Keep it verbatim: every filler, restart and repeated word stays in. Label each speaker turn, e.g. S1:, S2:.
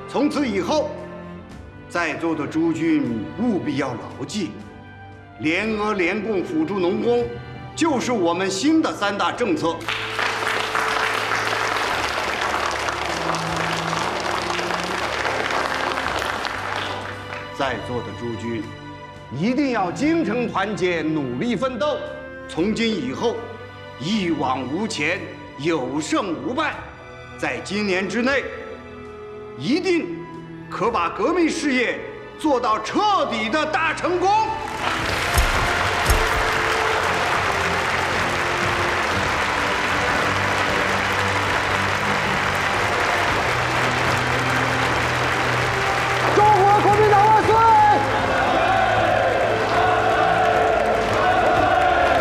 S1: 从此以后，在座的诸君务必要牢记，联俄联共辅助农工，就是我们新的三大政策。在座的诸君，一定要精诚团结，努力奋斗。从今以后，一往无前，有胜无败。在今年之内，一定可把革命事业做到彻底的大成功。